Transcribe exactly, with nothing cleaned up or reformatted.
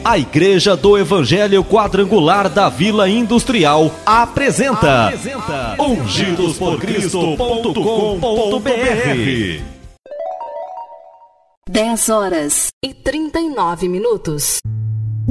A Igreja do Evangelho Quadrangular da Vila Industrial apresenta, apresenta ungidos por cristo ponto com ponto b r. dez horas e trinta e nove minutos.